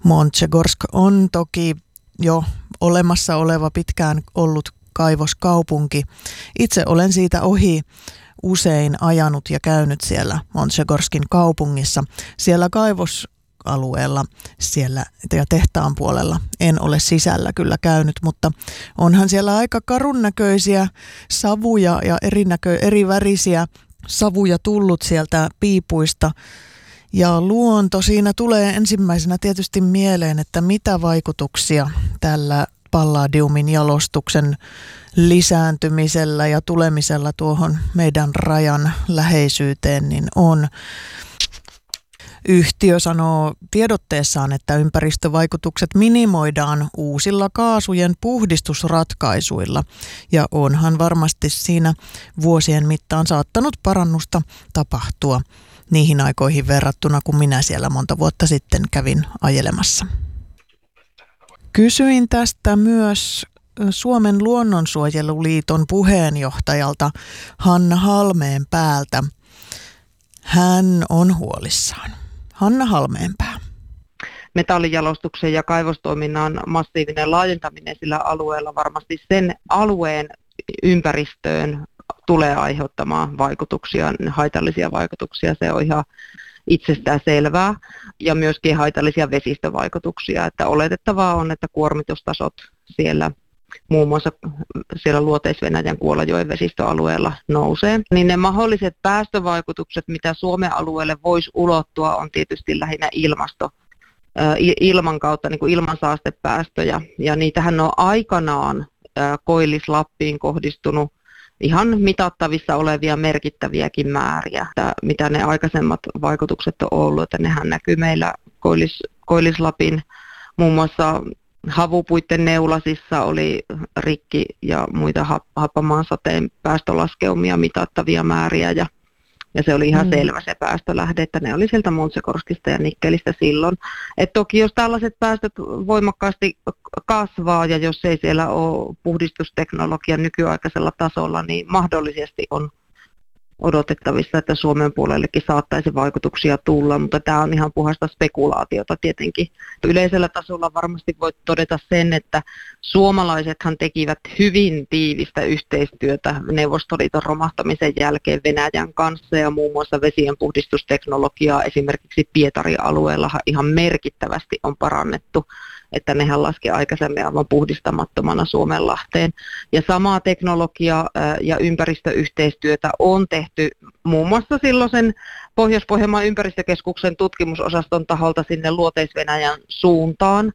Montsegorsk on toki jo olemassa oleva pitkään ollut kaivoskaupunki. Itse olen siitä ohi usein ajanut ja käynyt siellä Montsegorskin kaupungissa. Siellä kaivosalueella siellä ja tehtaan puolella en ole sisällä kyllä käynyt, mutta onhan siellä aika karun näköisiä savuja ja eri värisiä savuja tullut sieltä piipuista. Ja luonto, siinä tulee ensimmäisenä tietysti mieleen, että mitä vaikutuksia tällä palladiumin jalostuksen lisääntymisellä ja tulemisella tuohon meidän rajan läheisyyteen niin on. Yhtiö sanoo tiedotteessaan, että ympäristövaikutukset minimoidaan uusilla kaasujen puhdistusratkaisuilla ja onhan varmasti siinä vuosien mittaan saattanut parannusta tapahtua niihin aikoihin verrattuna, kun minä siellä monta vuotta sitten kävin ajelemassa. Kysyin tästä myös Suomen luonnonsuojeluliiton puheenjohtajalta Hanna Halmeenpäältä. Hän on huolissaan. Hanna Halmeenpää. Metallijalostuksen ja kaivostoiminnan massiivinen laajentaminen sillä alueella varmasti sen alueen ympäristöön tulee aiheuttamaan vaikutuksia, haitallisia vaikutuksia. Se on ihan itsestään selvää ja myöskin haitallisia vesistövaikutuksia. Että oletettavaa on, että kuormitustasot siellä muun muassa siellä Luoteis-Venäjän Kuolajoen vesistöalueella nousee. Niin ne mahdolliset päästövaikutukset, mitä Suomen alueelle voisi ulottua, on tietysti lähinnä ilman kautta niin kuin ilmansaastepäästöjä. Ja niitähän on aikanaan Koillis-Lappiin kohdistunut ihan mitattavissa olevia merkittäviäkin määriä, mitä ne aikaisemmat vaikutukset on ollut. Että nehän näkyy meillä Koillis-Lapin muun muassa havupuitten neulasissa oli rikki ja muita happamaan sateen päästölaskeumia mitattavia määriä ja se oli ihan selvä se päästölähde, että ne oli sieltä Montsegorskista ja Nikkelistä silloin. Et toki jos tällaiset päästöt voimakkaasti kasvaa ja jos ei siellä ole puhdistusteknologia nykyaikaisella tasolla, niin mahdollisesti on odotettavissa, että Suomen puolellekin saattaisi vaikutuksia tulla, mutta tämä on ihan puhasta spekulaatiota tietenkin. Yleisellä tasolla varmasti voit todeta sen, että suomalaisethan tekivät hyvin tiivistä yhteistyötä Neuvostoliiton romahtamisen jälkeen Venäjän kanssa ja muun muassa vesien puhdistusteknologiaa esimerkiksi Pietarin alueella ihan merkittävästi on parannettu, että nehän laski aikaisemmin aivan puhdistamattomana Suomenlahteen. Ja samaa teknologiaa ja ympäristöyhteistyötä on tehty muun muassa silloisen Pohjois-Pohjanmaan ympäristökeskuksen tutkimusosaston taholta sinne Luoteis-Venäjän suuntaan.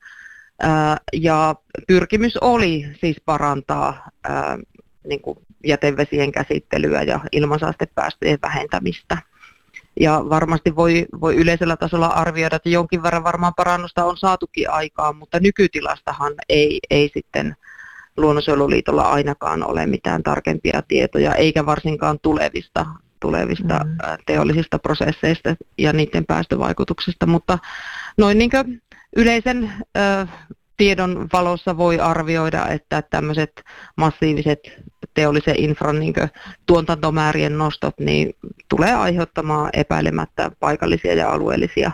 Ja pyrkimys oli siis parantaa niin kuin jätevesien käsittelyä ja ilmansaastepäästöjen vähentämistä. Ja varmasti voi yleisellä tasolla arvioida, että jonkin verran varmaan parannusta on saatukin aikaan, mutta nykytilastahan ei sitten Luonnonsuojeluliitolla ainakaan ole mitään tarkempia tietoja, eikä varsinkaan tulevista teollisista prosesseista ja niiden päästövaikutuksista. Mutta noin niin kuin yleisen tiedon valossa voi arvioida, että tämmöiset massiiviset teollisen infran niin tuotantomäärien nostot niin tulee aiheuttamaan epäilemättä paikallisia ja alueellisia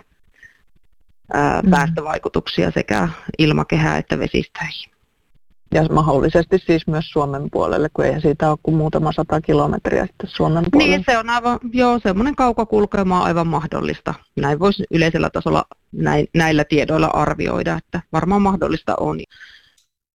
päästövaikutuksia sekä ilmakehään että vesistöihin. Ja mahdollisesti siis myös Suomen puolelle, kun ei siitä ole kuin muutama 100 kilometriä sitten Suomen puolelle. Niin, se on aivan, semmoinen kaukokulkeuma on aivan mahdollista. Näin voisi yleisellä tasolla näillä tiedoilla arvioida, että varmaan mahdollista on.